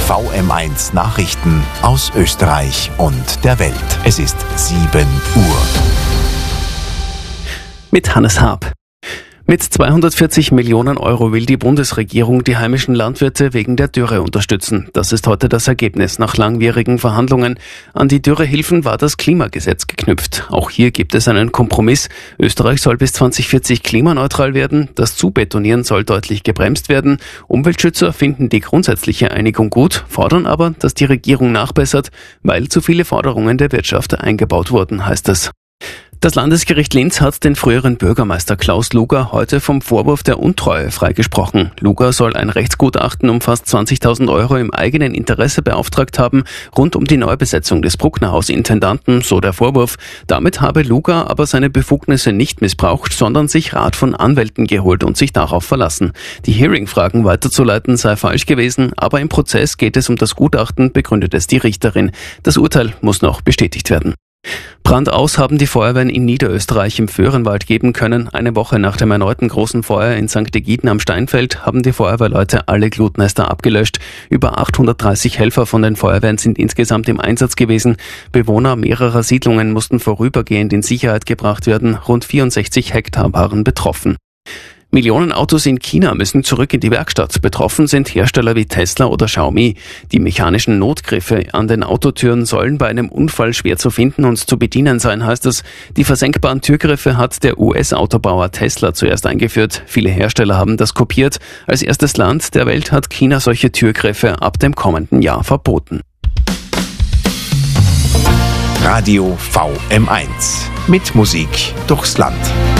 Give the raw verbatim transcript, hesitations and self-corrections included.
V M eins Nachrichten aus Österreich und der Welt. Es ist sieben Uhr. Mit Hannes Haab. Mit zweihundertvierzig Millionen Euro will die Bundesregierung die heimischen Landwirte wegen der Dürre unterstützen. Das ist heute das Ergebnis nach langwierigen Verhandlungen. An die Dürrehilfen war das Klimagesetz geknüpft. Auch hier gibt es einen Kompromiss. Österreich soll bis zweitausendvierzig klimaneutral werden. Das Zubetonieren soll deutlich gebremst werden. Umweltschützer finden die grundsätzliche Einigung gut, fordern aber, dass die Regierung nachbessert, weil zu viele Forderungen der Wirtschaft eingebaut wurden, heißt es. Das Landesgericht Linz hat den früheren Bürgermeister Klaus Luger heute vom Vorwurf der Untreue freigesprochen. Luger soll ein Rechtsgutachten um fast zwanzigtausend Euro im eigenen Interesse beauftragt haben, rund um die Neubesetzung des Brucknerhaus-Intendanten, so der Vorwurf. Damit habe Luger aber seine Befugnisse nicht missbraucht, sondern sich Rat von Anwälten geholt und sich darauf verlassen. Die Hearing-Fragen weiterzuleiten sei falsch gewesen, aber im Prozess geht es um das Gutachten, begründet es die Richterin. Das Urteil muss noch bestätigt werden. Brand aus haben die Feuerwehren in Niederösterreich im Föhrenwald geben können. Eine Woche nach dem erneuten großen Feuer in Sankt Egiden am Steinfeld haben die Feuerwehrleute alle Glutnester abgelöscht. Über achthundertdreißig Helfer von den Feuerwehren sind insgesamt im Einsatz gewesen. Bewohner mehrerer Siedlungen mussten vorübergehend in Sicherheit gebracht werden. Rund vierundsechzig Hektar waren betroffen. Millionen Autos in China müssen zurück in die Werkstatt. Betroffen sind Hersteller wie Tesla oder Xiaomi. Die mechanischen Notgriffe an den Autotüren sollen bei einem Unfall schwer zu finden und zu bedienen sein, heißt es. Die versenkbaren Türgriffe hat der U S-Autobauer Tesla zuerst eingeführt. Viele Hersteller haben das kopiert. Als erstes Land der Welt hat China solche Türgriffe ab dem kommenden Jahr verboten. Radio V M eins. Mit Musik durchs Land.